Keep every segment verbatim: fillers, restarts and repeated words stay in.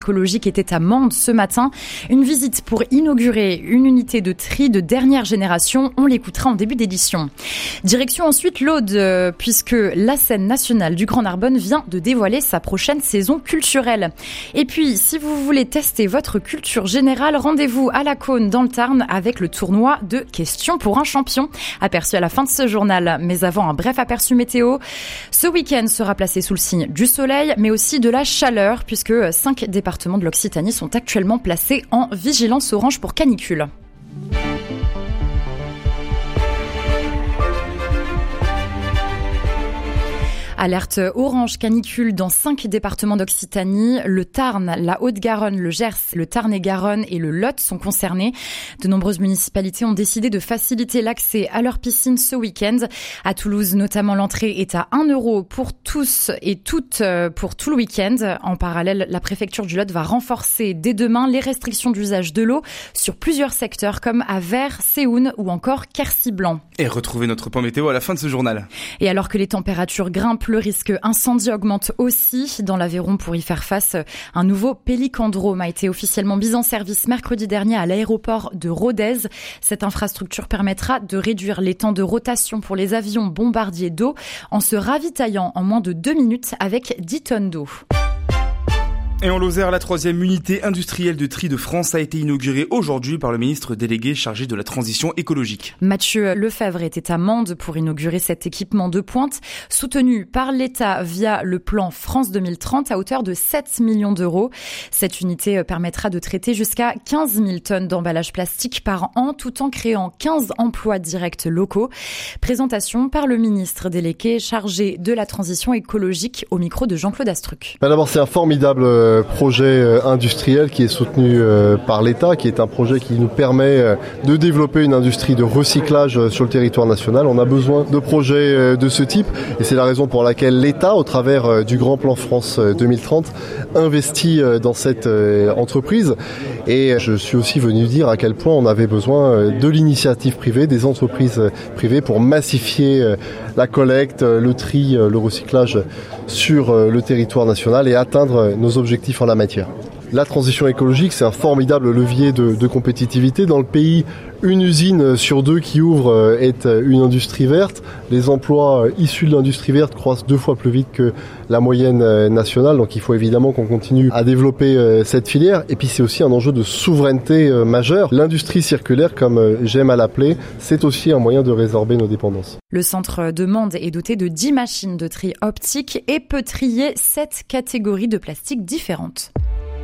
écologique était à Mende ce matin. Une visite pour inaugurer une unité de tri de dernière génération. On l'écoutera en début d'édition. Direction ensuite l'Aude, puisque la scène nationale du Grand Narbonne vient de dévoiler sa prochaine saison culturelle. Et puis, si vous voulez tester votre culture générale, rendez-vous à la Cône dans le Tarn avec le tournoi de questions pour un champion, aperçu à la fin de ce journal. Mais avant, un bref aperçu météo. Ce week-end sera placé sous le signe du soleil, mais aussi de la chaleur, puisque cinq départements de l'Occitanie sont actuellement placés en vigilance orange pour canicule. Alerte orange canicule dans cinq départements d'Occitanie. Le Tarn, la Haute-Garonne, le Gers, le Tarn-et-Garonne et le Lot sont concernés. De nombreuses municipalités ont décidé de faciliter l'accès à leurs piscines ce week-end. À Toulouse, notamment, l'entrée est à un euro pour tous et toutes pour tout le week-end. En parallèle, la préfecture du Lot va renforcer dès demain les restrictions d'usage de l'eau sur plusieurs secteurs comme à Vers, Séoun ou encore Quercy-Blanc. Et retrouvez notre point météo à la fin de ce journal. Et alors que les températures grimpent, le risque incendie augmente aussi. Dans l'Aveyron, pour y faire face, un nouveau pélicandrome a été officiellement mis en service mercredi dernier à l'aéroport de Rodez. Cette infrastructure permettra de réduire les temps de rotation pour les avions bombardiers d'eau en se ravitaillant en moins de deux minutes avec dix tonnes d'eau. Et en Lozère, la troisième unité industrielle de tri de France a été inaugurée aujourd'hui par le ministre délégué chargé de la transition écologique. Mathieu Lefebvre était à Mende pour inaugurer cet équipement de pointe, soutenu par l'État via le plan France deux mille trente à hauteur de sept millions d'euros. Cette unité permettra de traiter jusqu'à quinze mille tonnes d'emballage plastique par an, tout en créant quinze emplois directs locaux. Présentation par le ministre délégué chargé de la transition écologique au micro de Jean-Claude Astruc. Ben d'abord, c'est un formidable projet industriel qui est soutenu par l'État, qui est un projet qui nous permet de développer une industrie de recyclage sur le territoire national. On a besoin de projets de ce type et c'est la raison pour laquelle l'État, au travers du Grand Plan France deux mille trente, investit dans cette entreprise. Et je suis aussi venu dire à quel point on avait besoin de l'initiative privée, des entreprises privées pour massifier la collecte, le tri, le recyclage sur le territoire national et atteindre nos objectifs en la matière. La transition écologique, c'est un formidable levier de, de compétitivité. Dans le pays, une usine sur deux qui ouvre est une industrie verte. Les emplois issus de l'industrie verte croissent deux fois plus vite que la moyenne nationale. Donc il faut évidemment qu'on continue à développer cette filière. Et puis c'est aussi un enjeu de souveraineté majeur. L'industrie circulaire, comme j'aime à l'appeler, c'est aussi un moyen de résorber nos dépendances. Le centre de Mende est doté de dix machines de tri optique et peut trier sept catégories de plastique différentes.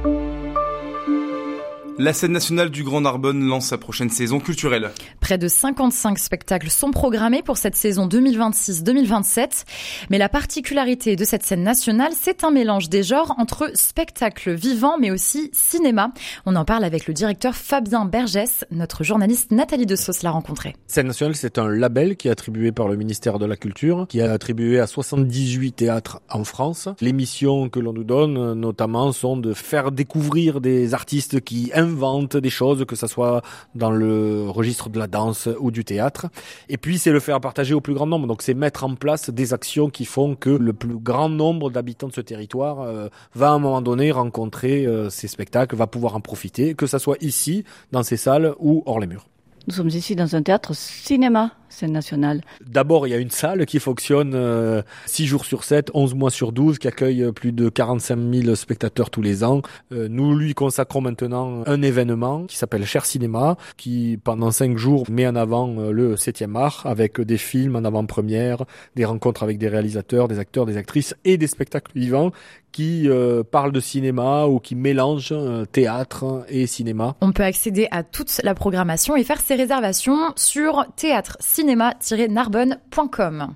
La scène nationale du Grand Narbonne lance sa prochaine saison culturelle. Près de cinquante-cinq spectacles sont programmés pour cette saison deux mille vingt-six deux mille vingt-sept. Mais la particularité de cette scène nationale, c'est un mélange des genres entre spectacle vivant mais aussi cinéma. On en parle avec le directeur Fabien Bergès. Notre journaliste Nathalie Dessos l'a rencontré. Scène nationale, c'est un label qui est attribué par le ministère de la Culture, qui est attribué à soixante-dix-huit théâtres en France. Les missions que l'on nous donne, notamment, sont de faire découvrir des artistes qui invente des choses, que ça soit dans le registre de la danse ou du théâtre. Et puis, c'est le faire partager au plus grand nombre. Donc, c'est mettre en place des actions qui font que le plus grand nombre d'habitants de ce territoire euh, va à un moment donné rencontrer euh, ces spectacles, va pouvoir en profiter, que ça soit ici, dans ces salles ou hors les murs. Nous sommes ici dans un théâtre cinéma, scène nationale. D'abord, il y a une salle qui fonctionne euh, six jours sur sept, onze mois sur douze, qui accueille plus de quarante-cinq mille spectateurs tous les ans. Euh, nous lui consacrons maintenant un événement qui s'appelle Cher Cinéma, qui pendant cinq jours met en avant euh, le septième art, avec des films en avant-première, des rencontres avec des réalisateurs, des acteurs, des actrices et des spectacles vivants qui euh, parlent de cinéma ou qui mélangent euh, théâtre et cinéma. On peut accéder à toute la programmation et faire ses réservations sur théâtre cinéma tiret narbonne point com.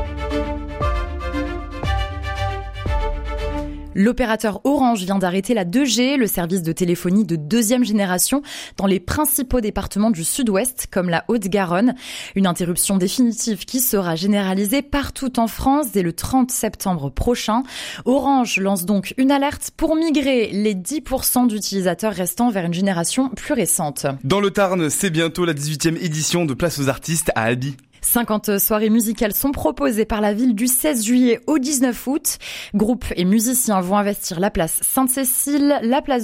L'opérateur Orange vient d'arrêter la deux G, le service de téléphonie de deuxième génération, dans les principaux départements du sud-ouest, comme la Haute-Garonne. Une interruption définitive qui sera généralisée partout en France dès le trente septembre prochain. Orange lance donc une alerte pour migrer les dix pour cent d'utilisateurs restants vers une génération plus récente. Dans le Tarn, c'est bientôt la dix-huitième édition de Place aux artistes à Albi. cinquante soirées musicales sont proposées par la ville du seize juillet au dix-neuf août. Groupes et musiciens vont investir la place Sainte-Cécile, la place